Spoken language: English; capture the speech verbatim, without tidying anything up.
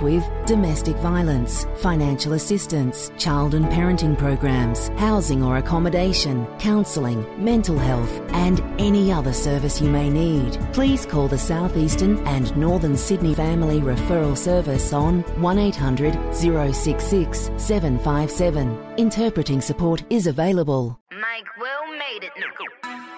with domestic violence, financial assistance, child and parenting programs, housing or accommodation, counselling, mental health and any other service you may need. Please call the South Eastern and Northern Sydney Family Referral Service on one eight hundred, zero six six, seven five seven. Interpreting support is available. Mike Will made it.